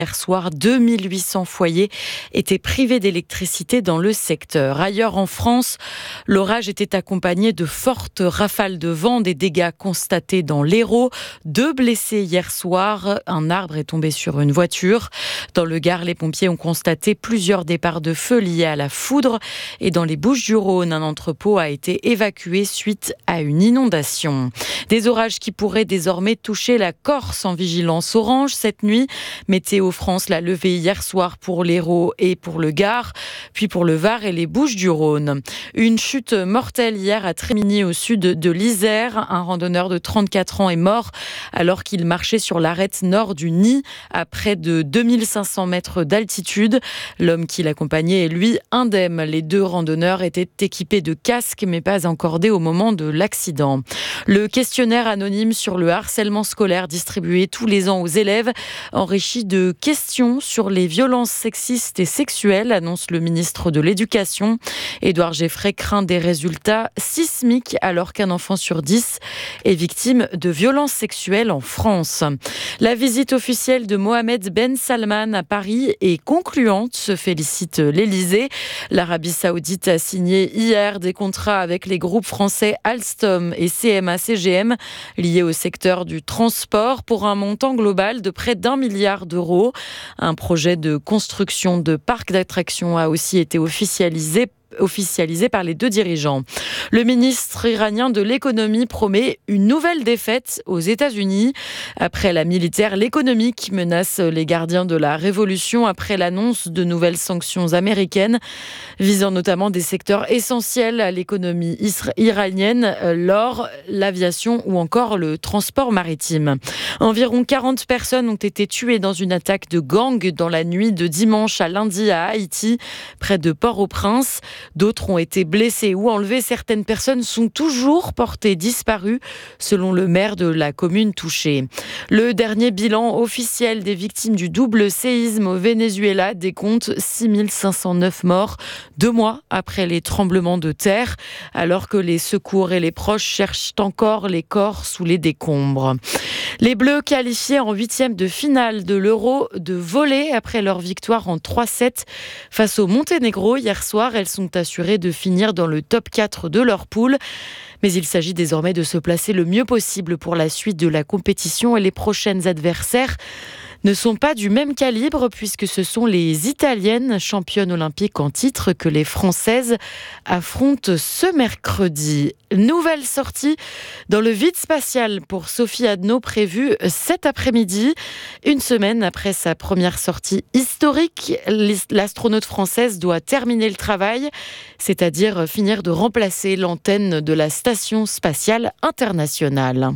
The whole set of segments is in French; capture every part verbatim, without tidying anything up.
Hier soir, deux mille huit cents foyers étaient privés d'électricité dans le secteur. Ailleurs en France, l'orage était accompagné de fortes rafales de vent, des dégâts constatés dans l'Hérault. Deux blessés hier soir, un arbre est tombé sur une voiture. Dans le Gard, les pompiers ont constaté plusieurs départs de feu liés à la foudre. Et dans les Bouches-du-Rhône, un entrepôt a été évacué suite à une inondation. Des orages qui pourraient désormais toucher la Corse en vigilance orange cette nuit. Météo France l'a levé hier soir pour l'Hérault et pour le Gard, puis pour le Var et les Bouches-du-Rhône. Une chute mortelle hier à Trémigny au sud de l'Isère. Un randonneur de trente-quatre ans est mort alors qu'il marchait sur l'arête nord du Nid à près de deux mille cinq cents mètres d'altitude. L'homme qui l'accompagnait est lui indemne. Les deux randonneurs étaient équipés de casques mais pas encordés au moment de l'accident. Le questionnaire anonyme sur le harcèlement scolaire distribué tous les ans aux élèves enrichi de questions sur les violences sexistes et sexuelles, annonce le ministre de l'Éducation. Édouard Geffray craint des résultats sismiques alors qu'un enfant sur dix est victime de violences sexuelles en France. La visite officielle de Mohamed Ben Salman à Paris est concluante, se félicite l'Élysée. L'Arabie Saoudite a signé hier des contrats avec les groupes français Alstom et C M A C G M liés au secteur du transport pour un montant global de près d'un milliard d'euros. Un projet de construction de parcs d'attractions a aussi été officialisé officialisé par les deux dirigeants. Le ministre iranien de l'économie promet une nouvelle défaite aux États-Unis. Après la militaire, l'économique menace les gardiens de la révolution après l'annonce de nouvelles sanctions américaines visant notamment des secteurs essentiels à l'économie iranienne, l'or, l'aviation ou encore le transport maritime. Environ quarante personnes ont été tuées dans une attaque de gang dans la nuit de dimanche à lundi à Haïti, près de Port-au-Prince. D'autres ont été blessés ou enlevés. Certaines personnes sont toujours portées disparues, selon le maire de la commune touchée. Le dernier bilan officiel des victimes du double séisme au Venezuela décompte six mille cinq cent neuf morts, deux mois après les tremblements de terre, alors que les secours et les proches cherchent encore les corps sous les décombres. Les Bleus qualifiés en huitième de finale de l'Euro de volley après leur victoire en trois sept face au Monténégro hier soir. Elles sont assurées de finir dans le top quatre de leur poule. Mais il s'agit désormais de se placer le mieux possible pour la suite de la compétition et les prochaines adversaires ne sont pas du même calibre puisque ce sont les Italiennes, championnes olympiques en titre, que les Françaises affrontent ce mercredi. Nouvelle sortie dans le vide spatial pour Sophie Adno prévue cet après-midi. Une semaine après sa première sortie historique, l'astronaute française doit terminer le travail, c'est-à-dire finir de remplacer l'antenne de la Station spatiale internationale.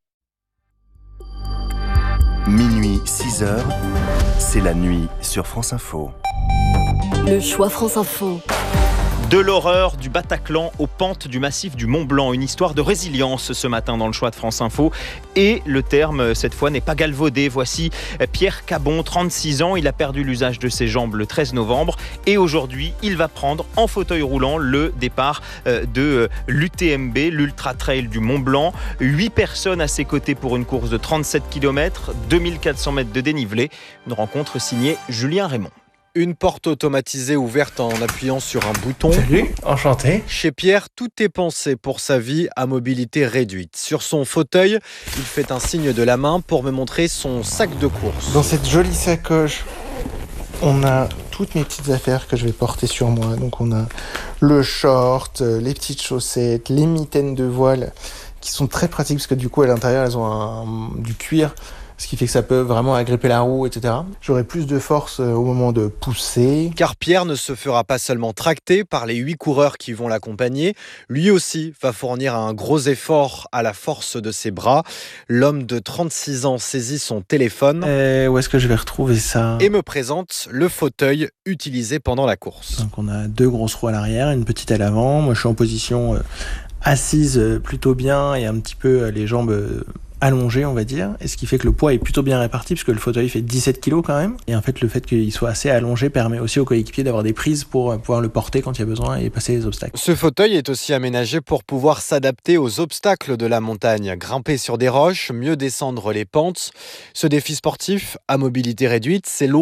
Minuit, six heures, c'est la nuit sur France Info. Le choix France Info. De l'horreur du Bataclan aux pentes du massif du Mont Blanc. Une histoire de résilience ce matin dans le choix de France Info. Et le terme, cette fois, n'est pas galvaudé. Voici Pierre Cabon, trente-six ans. Il a perdu l'usage de ses jambes le treize novembre. Et aujourd'hui, il va prendre en fauteuil roulant le départ de l'U T M B, l'Ultra Trail du Mont Blanc. Huit personnes à ses côtés pour une course de trente-sept kilomètres, deux mille quatre cents mètres de dénivelé. Une rencontre signée Julien Raymond. Une porte automatisée ouverte en appuyant sur un bouton. Salut, enchanté. Chez Pierre, tout est pensé pour sa vie à mobilité réduite. Sur son fauteuil, il fait un signe de la main pour me montrer son sac de course. Dans cette jolie sacoche, on a toutes mes petites affaires que je vais porter sur moi. Donc on a le short, les petites chaussettes, les mitaines de voile qui sont très pratiques parce que du coup à l'intérieur elles ont un, du cuir. Ce qui fait que ça peut vraiment agripper la roue, et cetera. J'aurai plus de force au moment de pousser. Car Pierre ne se fera pas seulement tracter par les huit coureurs qui vont l'accompagner. Lui aussi va fournir un gros effort à la force de ses bras. L'homme de trente-six ans saisit son téléphone. Et où est-ce que je vais retrouver ça ? Et me présente le fauteuil utilisé pendant la course. Donc on a deux grosses roues à l'arrière, une petite à l'avant. Moi je suis en position assise plutôt bien et un petit peu les jambes allongé, on va dire, et ce qui fait que le poids est plutôt bien réparti, puisque le fauteuil fait dix-sept kilos quand même. Et en fait, le fait qu'il soit assez allongé permet aussi aux coéquipiers d'avoir des prises pour pouvoir le porter quand il y a besoin et passer les obstacles. Ce fauteuil est aussi aménagé pour pouvoir s'adapter aux obstacles de la montagne, grimper sur des roches, mieux descendre les pentes. Ce défi sportif à mobilité réduite, c'est long.